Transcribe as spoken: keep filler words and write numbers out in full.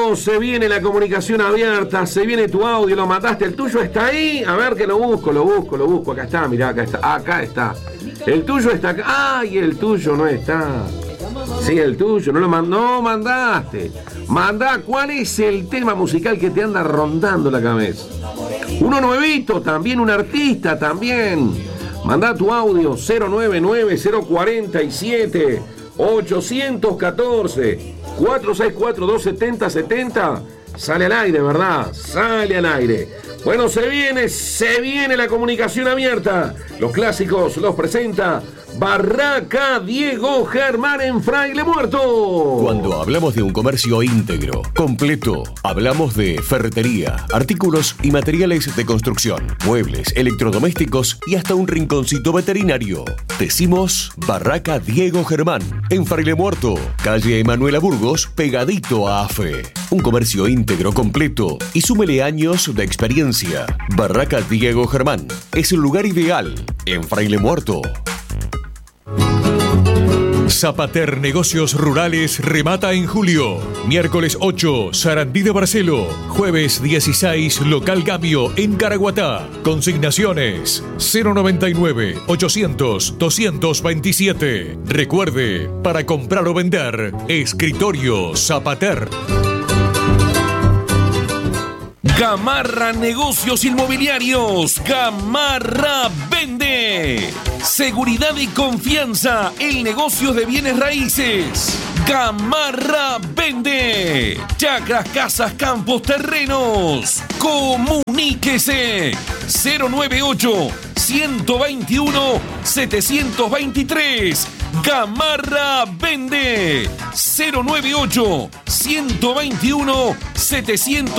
Bueno, se viene la comunicación abierta, se viene tu audio, lo mataste, el tuyo está ahí, a ver que lo busco, lo busco, lo busco, acá está, mirá, acá está, acá está. El tuyo está acá, ay, el tuyo no está. Sí, el tuyo, no lo mandó, no mandaste. Mandá, ¿cuál es el tema musical que te anda rondando la cabeza? Uno nuevito, también un artista, también. Mandá tu audio cero nueve nueve cero cuatro siete ocho uno cuatro cuatro seis cuatro dos siete cero siete cero. Sale al aire, ¿verdad? Sale al aire. Bueno, se viene, se viene la comunicación abierta. Los clásicos los presenta Barraca Diego Germán en Fraile Muerto. Cuando hablamos de un comercio íntegro, completo, hablamos de ferretería, artículos y materiales de construcción, muebles, electrodomésticos y hasta un rinconcito veterinario. Decimos Barraca Diego Germán en Fraile Muerto, calle Emanuela Burgos, pegadito a AFE. Un comercio íntegro, completo y súmele años de experiencia. Barraca Diego Germán es el lugar ideal en Fraile Muerto. Zapater Negocios Rurales remata en julio. Miércoles ocho, Sarandí de Barcelo. Jueves dieciséis, Local Gamio en Caraguatá. Consignaciones cero noventa y nueve, ochocientos, doscientos veintisiete. Recuerde, para comprar o vender, Escritorio Zapater. Gamarra Negocios Inmobiliarios. Gamarra vende. Seguridad y confianza en negocios de bienes raíces. Gamarra vende. Chacras, casas, campos, terrenos. Comuníquese. cero noventa y ocho, ciento veintiuno, setecientos veintitrés. Gamarra vende. cero noventa y ocho, ciento veintiuno, setecientos